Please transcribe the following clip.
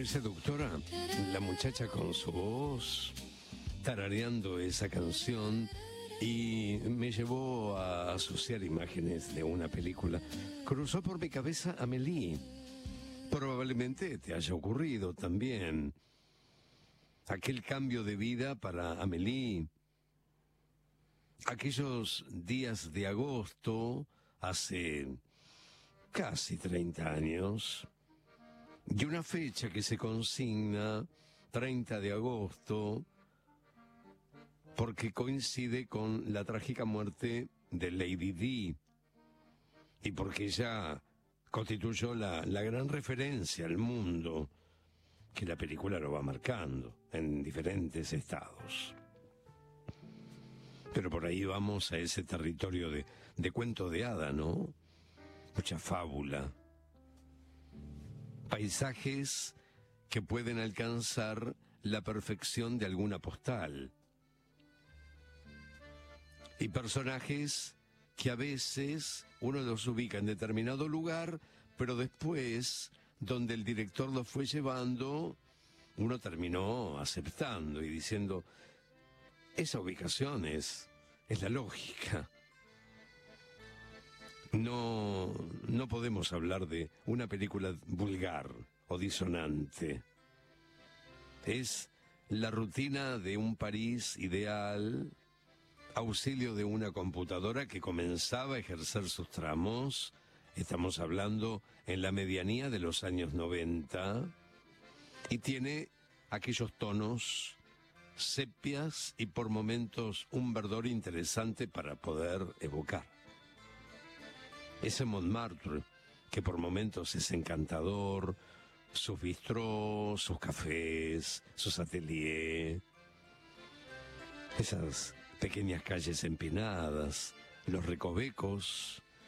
Muy seductora, la muchacha con su voz, tarareando esa canción, y me llevó a asociar imágenes de una película. Cruzó por mi cabeza Amélie. Probablemente te haya ocurrido también. Aquel cambio de vida para Amélie. Aquellos días de agosto, hace casi 30 años, y una fecha que se consigna 30 de agosto, porque coincide con la trágica muerte de Lady Di, y porque ella constituyó la gran referencia al mundo que la película lo va marcando en diferentes estados. Pero por ahí vamos a ese territorio de cuento de hada, ¿no? Mucha fábula. Paisajes que pueden alcanzar la perfección de alguna postal. Y personajes que a veces uno los ubica en determinado lugar, pero después, donde el director los fue llevando, uno terminó aceptando y diciendo, esa ubicación es la lógica. No podemos hablar de una película vulgar o disonante. Es la rutina de un París ideal, auxilio de una computadora que comenzaba a ejercer sus tramos. Estamos hablando en la medianía de los años 90, y tiene aquellos tonos sepias y por momentos un verdor interesante para poder evocar. Ese Montmartre, que por momentos es encantador, sus bistrós, sus cafés, sus ateliers, esas pequeñas calles empinadas, los recovecos,